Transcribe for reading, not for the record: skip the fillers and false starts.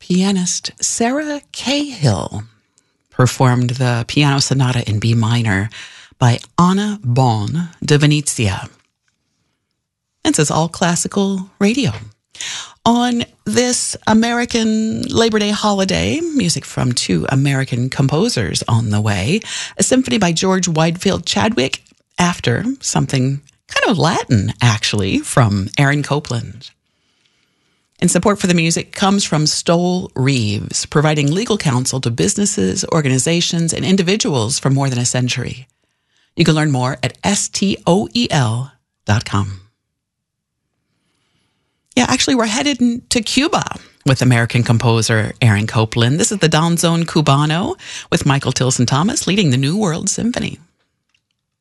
pianist Sarah Cahill performed the piano sonata in B minor by Anna Bon de Venezia. This is All Classical Radio. On this American Labor Day holiday, music from two American composers on the way. A symphony by George Whitefield Chadwick, after something kind of Latin, actually, from Aaron Copland. And support for the music comes from Stoll Reeves, providing legal counsel to businesses, organizations, and individuals for more than a century. You can learn more at stoel.com. Yeah, actually, we're headed to Cuba with American composer Aaron Copland. This is the Danzón Cubano with Michael Tilson Thomas leading the New World Symphony.